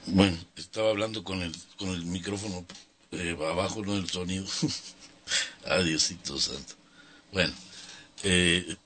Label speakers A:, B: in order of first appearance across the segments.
A: Bueno, estaba hablando con el micrófono abajo, no el sonido. Adiosito santo. Bueno, eh,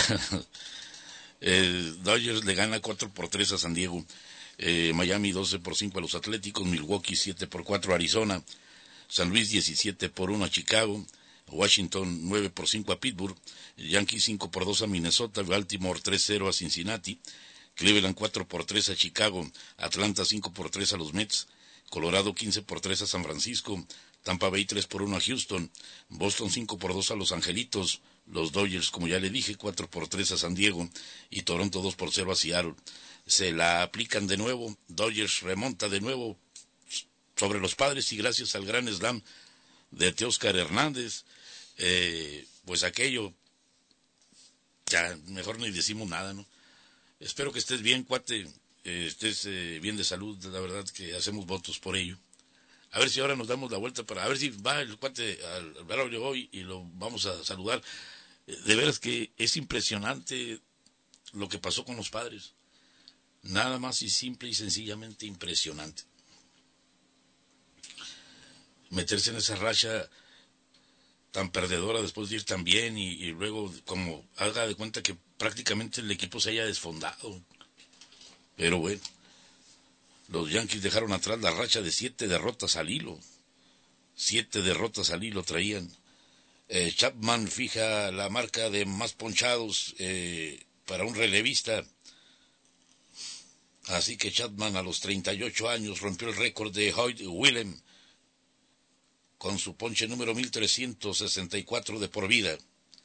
A: Dodgers le gana 4-3 a San Diego. Miami 12-5 a los Atléticos. Milwaukee 7-4 a Arizona. San Luis 17-1 a Chicago. Washington 9-5 a Pittsburgh. Yankees 5-2 a Minnesota. Baltimore 3-0 a Cincinnati. Cleveland 4-3 a Chicago. Atlanta 5-3 a los Mets. Colorado 15-3 a San Francisco. Tampa Bay 3-1 a Houston. Boston 5-2 a Los Angelitos. Los Dodgers, como ya le dije, 4-3 a San Diego. Y Toronto 2-0 a Seattle. Se la aplican de nuevo. Dodgers remonta de nuevo sobre los Padres y gracias al gran slam de Teóscar Hernández, pues aquello, ya mejor ni decimos nada, ¿no? Espero que estés bien, cuate, estés bien de salud, la verdad que hacemos votos por ello. A ver si ahora nos damos la vuelta para, a ver si va el cuate al barrio hoy y lo vamos a saludar. De veras que es impresionante lo que pasó con los Padres. Nada más y simple y sencillamente impresionante. Meterse en esa racha tan perdedora después de ir tan bien y luego como haga de cuenta que prácticamente el equipo se haya desfondado. Pero bueno, los Yankees dejaron atrás la racha de 7 derrotas al hilo. 7 derrotas al hilo traían. Chapman fija la marca de más ponchados para un relevista. Así que Chapman a los 38 años rompió el récord de Hoyt Willem con su ponche número 1364 de por vida.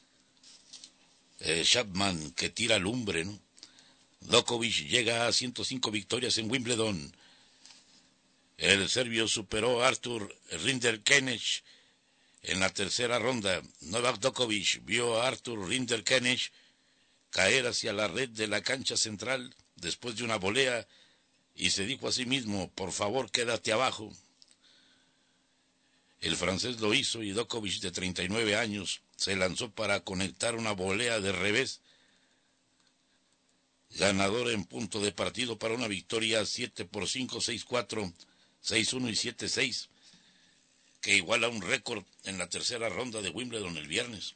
A: Chapman que tira lumbre, ¿no? Djokovic llega a 105 victorias en Wimbledon. El serbio superó a Arthur Rinderknech en la tercera ronda. Novak Djokovic vio a Arthur Rinderknech caer hacia la red de la cancha central después de una volea y se dijo a sí mismo, por favor quédate abajo. El francés lo hizo y Djokovic, de 39 años, se lanzó para conectar una volea de revés, ganador en punto de partido para una victoria 7-5, 6-4, 6-1 y 7-6, que iguala un récord en la tercera ronda de Wimbledon el viernes.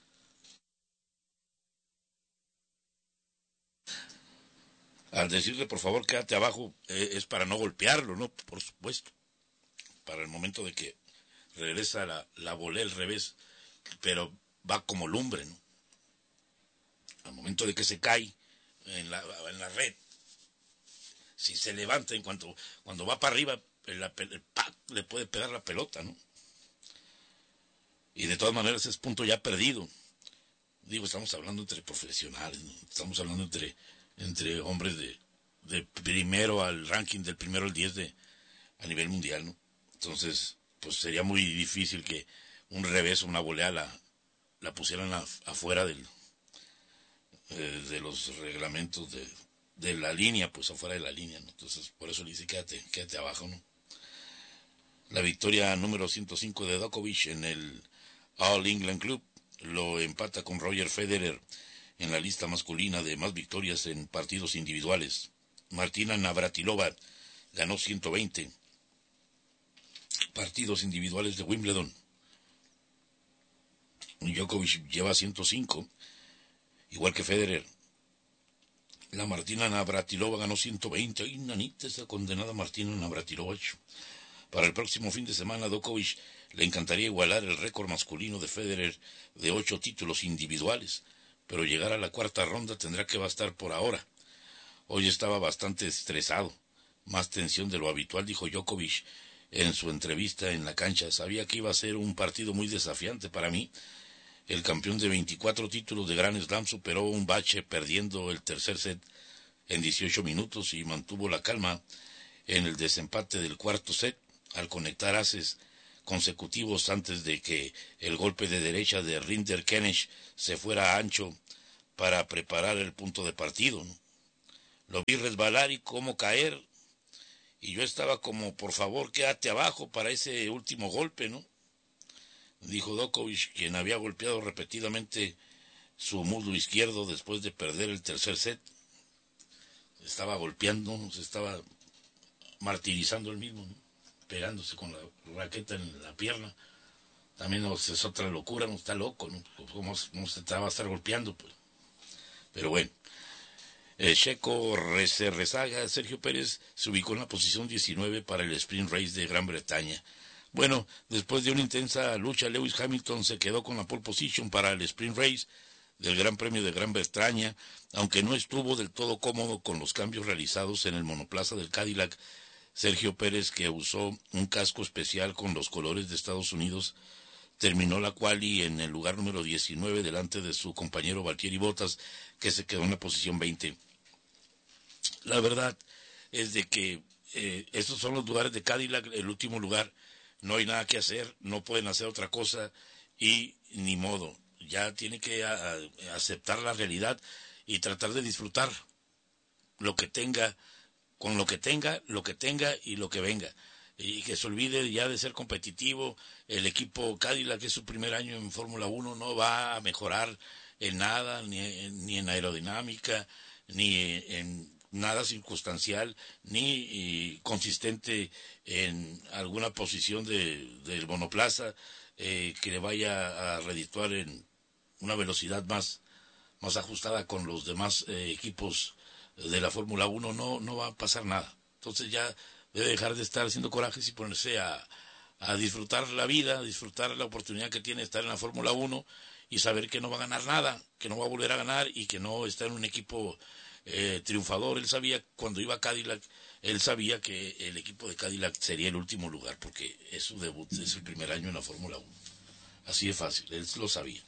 A: Al decirle por favor quédate abajo, es para no golpearlo, ¿no? Por supuesto, para el momento de que regresa la volea al revés, pero va como lumbre, ¿no? Al momento de que se cae en la red, si se levanta cuando va para arriba, el pack le puede pegar la pelota, ¿no? Y de todas maneras es punto ya perdido. Digo, estamos hablando entre profesionales, ¿no? Estamos hablando entre hombres de primero al ranking, del primero al 10 a nivel mundial, ¿no? Entonces, pues sería muy difícil que un revés o una volea la pusieran afuera de los reglamentos de la línea, pues afuera de la línea, ¿no? Entonces, por eso le dice quédate abajo, ¿no? La victoria número 105 de Djokovic en el All England Club lo empata con Roger Federer en la lista masculina de más victorias en partidos individuales. Martina Navratilova ganó 120 partidos individuales de Wimbledon. Djokovic lleva 105, igual que Federer. La Martina Navratilova ganó 120. ¡Ay, nanita, esa condenada Martina Navratilova! Para el próximo fin de semana, Djokovic le encantaría igualar el récord masculino de Federer de 8 títulos individuales, pero llegar a la cuarta ronda tendrá que bastar por ahora. Hoy estaba bastante estresado, más tensión de lo habitual, dijo Djokovic en su entrevista en la cancha. Sabía que iba a ser un partido muy desafiante para mí. El campeón de 24 títulos de Grand Slam superó un bache perdiendo el tercer set en 18 minutos y mantuvo la calma en el desempate del cuarto set al conectar aces consecutivos antes de que el golpe de derecha de Rinderknech se fuera ancho para preparar el punto de partido, ¿no? Lo vi resbalar y cómo caer, y yo estaba como, por favor, quédate abajo para ese último golpe, ¿no? Dijo Djokovic, quien había golpeado repetidamente su muslo izquierdo después de perder el tercer set. Estaba golpeando, se estaba martirizando el mismo, ¿no? Pegándose con la raqueta en la pierna. También es otra locura, no está loco, ¿no? ¿Cómo se te va a estar golpeando? Pues. Pero bueno. Checo se rezaga. Sergio Pérez se ubicó en la posición 19 para el Sprint Race de Gran Bretaña. Bueno, después de una intensa lucha, Lewis Hamilton se quedó con la pole position para el Sprint Race del Gran Premio de Gran Bretaña, aunque no estuvo del todo cómodo con los cambios realizados en el monoplaza del Cadillac. Sergio Pérez, que usó un casco especial con los colores de Estados Unidos, terminó la quali en el lugar número 19 delante de su compañero Valtteri Bottas, que se quedó en la posición 20. La verdad es de que estos son los lugares de Cadillac, el último lugar. No hay nada que hacer, no pueden hacer otra cosa y ni modo. Ya tiene que aceptar la realidad y tratar de disfrutar lo que tenga, con lo que tenga y lo que venga. Y que se olvide ya de ser competitivo. El equipo Cadillac, que es su primer año en Fórmula 1, no va a mejorar en nada, ni en aerodinámica, ni en nada circunstancial, ni consistente en alguna posición del monoplaza que le vaya a redituar en una velocidad más ajustada con los demás equipos de la Fórmula 1. No va a pasar nada. Entonces ya debe dejar de estar haciendo corajes y ponerse a disfrutar la vida, a disfrutar la oportunidad que tiene de estar en la Fórmula 1 y saber que no va a ganar nada, que no va a volver a ganar y que no está en un equipo triunfador. Él sabía, cuando iba a Cadillac, él sabía que el equipo de Cadillac sería el último lugar porque es su debut, es el primer año en la Fórmula 1. Así de fácil, él lo sabía.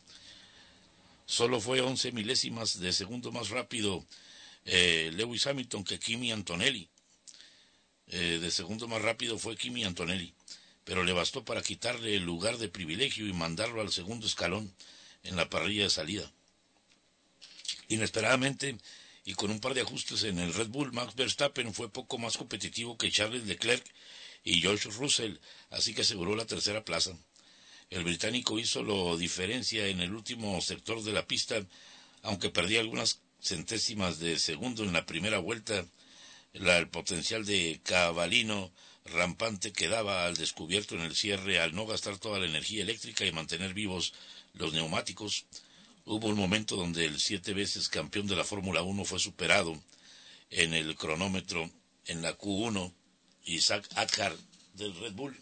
A: Solo fue 11 milésimas de segundo más rápido Lewis Hamilton que Kimi Antonelli. De segundo más rápido fue Kimi Antonelli, pero le bastó para quitarle el lugar de privilegio y mandarlo al segundo escalón en la parrilla de salida. Inesperadamente, y con un par de ajustes en el Red Bull, Max Verstappen fue poco más competitivo que Charles Leclerc y George Russell, así que aseguró la tercera plaza. El británico hizo la diferencia en el último sector de la pista, aunque perdía algunas centésimas de segundo en la primera vuelta. El potencial de Cavallino rampante quedaba al descubierto en el cierre al no gastar toda la energía eléctrica y mantener vivos los neumáticos. Hubo un momento donde el 7 veces campeón de la Fórmula 1 fue superado en el cronómetro en la Q1, Isaac Hadjar del Red Bull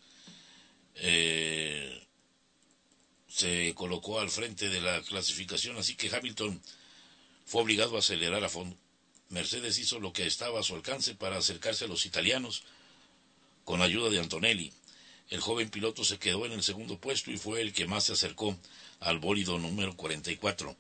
A: se colocó al frente de la clasificación, así que Hamilton fue obligado a acelerar a fondo. Mercedes hizo lo que estaba a su alcance para acercarse a los italianos con ayuda de Antonelli. El joven piloto se quedó en el segundo puesto y fue el que más se acercó al bólido número 44.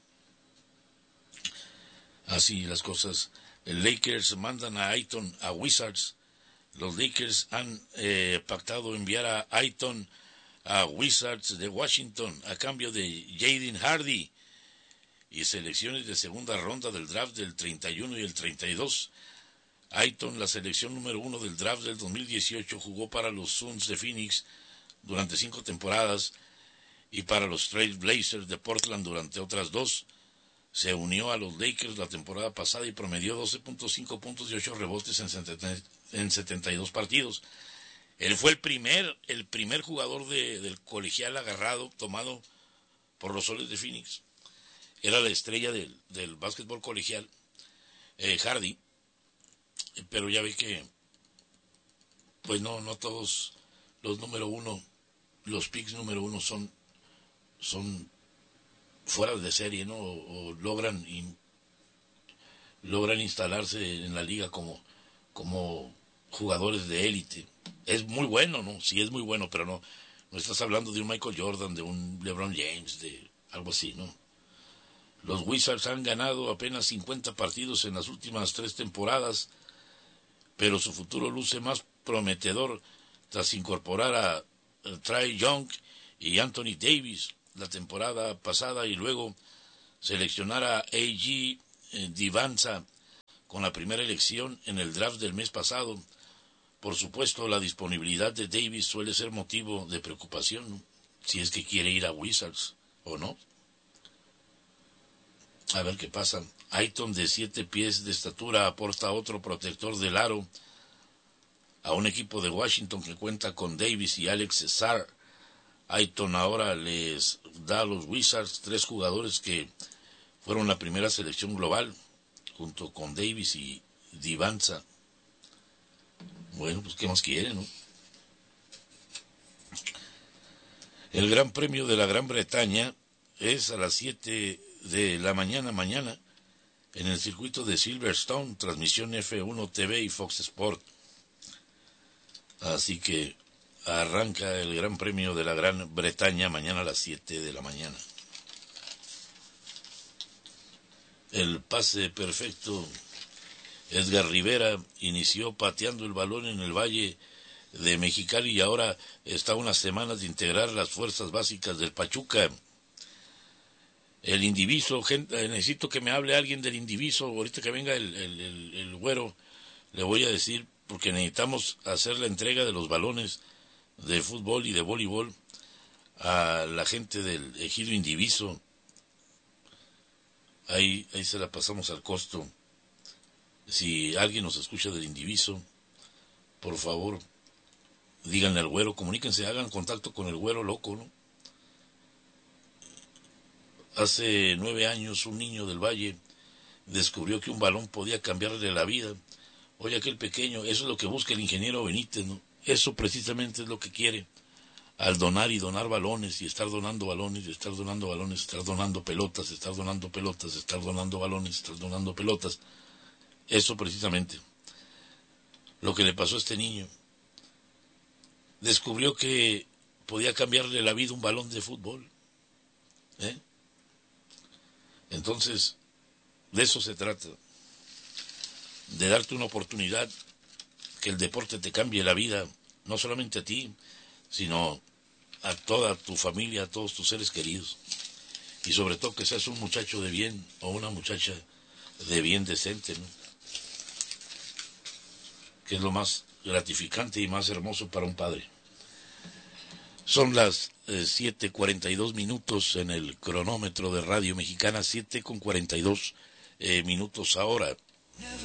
A: Así las cosas. El Lakers mandan a Ayton a Wizards. Los Lakers han pactado enviar a Ayton a Wizards de Washington a cambio de Jaden Hardy y selecciones de segunda ronda del draft del 31 y el 32. Ayton, la selección número 1 del draft del 2018, jugó para los Suns de Phoenix durante 5 temporadas y para los Trail Blazers de Portland durante otras 2. Se unió a los Lakers la temporada pasada y promedió 12.5 puntos y 8 rebotes en 72 partidos. Él fue el primer jugador del colegial agarrado, tomado por los Soles de Phoenix. Era la estrella del básquetbol colegial, Hardy, pero ya ve que pues no todos los número 1, los picks número 1 son fuera de serie, ¿no? O logran instalarse en la liga como jugadores de élite. Es muy bueno, ¿no? Sí, es muy bueno, pero no estás hablando de un Michael Jordan, de un LeBron James, de algo así, ¿no? Los Wizards han ganado apenas 50 partidos en las últimas 3 temporadas, pero su futuro luce más prometedor tras incorporar a Trae Young y Anthony Davis la temporada pasada y luego seleccionar a A.G. Divanza con la primera elección en el draft del mes pasado. Por supuesto, la disponibilidad de Davis suele ser motivo de preocupación, ¿no? Si es que quiere ir a Wizards o no. A ver qué pasa. Ayton, de 7 pies de estatura, aporta otro protector del aro a un equipo de Washington que cuenta con Davis y Alex Cesar. Ayton ahora les da a los Wizards 3 jugadores que fueron la primera selección global, junto con Davis y Divanza. Bueno, pues qué más quieren, ¿no? El Gran Premio de la Gran Bretaña es a las 7 de la mañana en el circuito de Silverstone, transmisión F1 TV y Fox Sport. Así que arranca el Gran Premio de la Gran Bretaña mañana a las 7 de la mañana. El pase perfecto. Edgar Rivera inició pateando el balón en el Valle de Mexicali y ahora está a unas semanas de integrar las fuerzas básicas del Pachuca. El Indiviso, gente, necesito que me hable alguien del Indiviso, ahorita que venga el güero, le voy a decir, porque necesitamos hacer la entrega de los balones de fútbol y de voleibol a la gente del Ejido Indiviso. Ahí se la pasamos al costo. Si alguien nos escucha del Indiviso, por favor, díganle al güero, comuníquense, hagan contacto con el güero loco, ¿no? Hace 9 años un niño del Valle descubrió que un balón podía cambiarle la vida. Oye, aquel pequeño, eso es lo que busca el ingeniero Benítez, ¿no? Eso precisamente es lo que quiere. Al donar y donar balones, y estar donando balones, y estar donando balones, estar donando pelotas, estar donando pelotas, estar donando balones, estar donando pelotas. Eso precisamente. Lo que le pasó a este niño. Descubrió que podía cambiarle la vida un balón de fútbol. Entonces, de eso se trata. De darte una oportunidad, que el deporte te cambie la vida, no solamente a ti, sino a toda tu familia, a todos tus seres queridos. Y sobre todo que seas un muchacho de bien o una muchacha de bien decente, ¿no? Que es lo más gratificante y más hermoso para un padre. Son las 7:42 en el cronómetro de Radio Mexicana, 7:42 ahora.